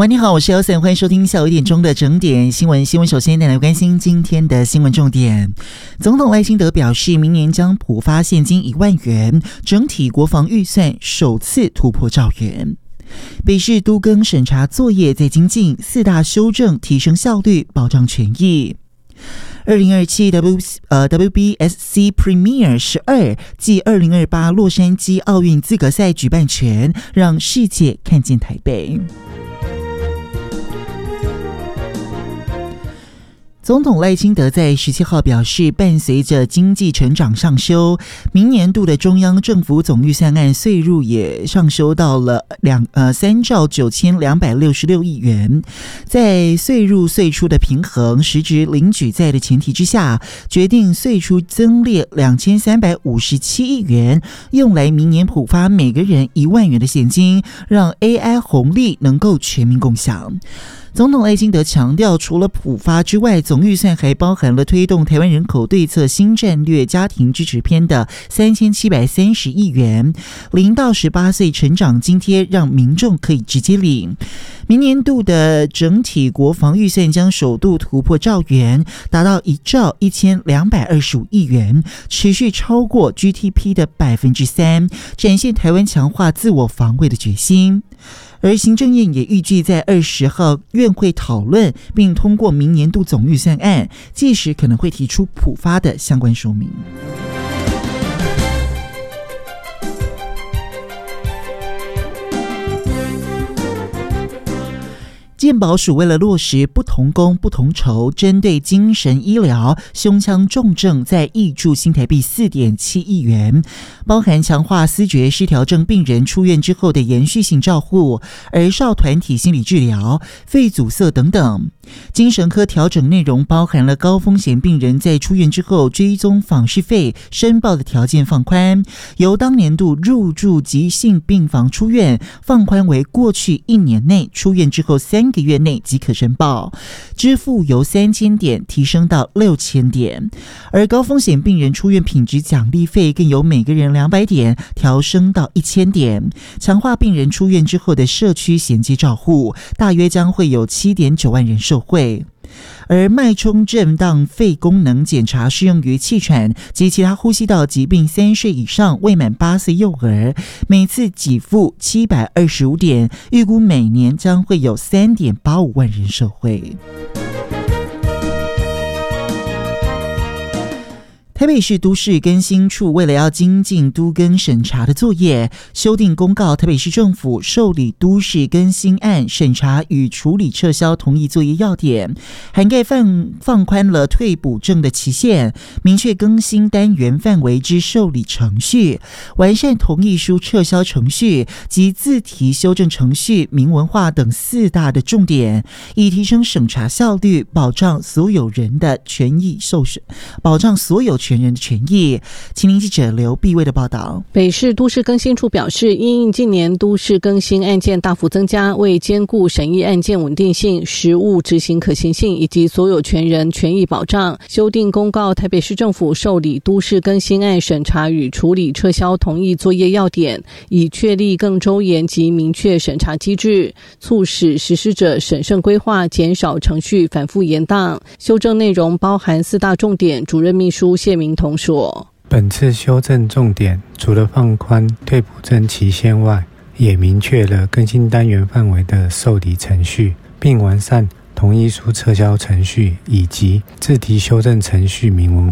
喂，你好，我是Elson，欢迎收听下午1点钟的整点新闻。首先带来关心今天的新闻重点。总统赖清德表示，明年将普发现金1万元，整体国防预算首次突破兆元。北市都更审查作业在精进，4大修正提升效率，保障权益。2027 WBSC Premier 12暨2028洛杉矶奥运资格赛举办权，让世界看见台北。总统赖清德在17号表示，伴随着经济成长上修，明年度的中央政府总预算案税入也上修到了3兆9266亿元。在税入税出的平衡实质零举债的前提之下，决定税出增列2357亿元，用来明年普发每个人1万元的现金，让 AI 红利能够全民共享。总统赖清德强调，除了普发之外，总预算还包含了推动台湾人口对策新战略家庭支持篇的3730亿元，0到18岁成长津贴让民众可以直接领。明年度的整体国防预算将首度突破兆元，达到1兆1225亿元，持续超过 GDP 的 3%， 展现台湾强化自我防卫的决心。而行政院也预计在20号院会讨论并通过明年度总预算案，届时可能会提出普发的相关说明。健保署为了落实不同工不同酬，针对精神医疗、胸腔重症再挹注新台币4.7亿元，包含强化思觉失调症病人出院之后的延续性照护、儿少团体心理治疗、肺阻塞等等。精神科调整内容包含了高风险病人在出院之后追踪访视费申报的条件放宽，由当年度入住急性病房出院放宽为过去1年内出院之后3个月内即可申报，支付由3000点提升到6000点，而高风险病人出院品质奖励费更由每个人200点调升到1000点，强化病人出院之后的社区衔接照护，大约将会有7.9万人受惠。而脉冲震荡肺功能检查适用于气喘及其他呼吸道疾病3岁以上未满8岁幼儿，每次给付725点，预估每年将会有3.85万人受惠。台北市都市更新处为了要精进都更审查的作业，修订公告台北市政府受理都市更新案审查与处理撤销同意作业要点，涵盖放宽了退补证的期限，明确更新单元范围之受理程序，完善同意书撤销程序及字体修正程序明文化等4大的重点，以提升审查效率，保障所有人的权益受损，保障所有权人的权益。请听记者刘碧薇的报道。 北市都市更新处表示，因应近年都市更新案件大幅增加，为兼顾审议案件稳定性、实务执行可行性以及所有权人权益保障，修订公告台北市政府受理都市更新案审查与处理撤销同意作业要点，以确立更周延及明确审查机制，促使实施者审慎规划，减少程序反复延宕。修正内容包含4大重点，主任秘书谢明同说， 本次修正重点除了放宽退补证期限外，也明确了更新单元范围的受理程序，并完善同意书撤销程序以及字体修正程序明文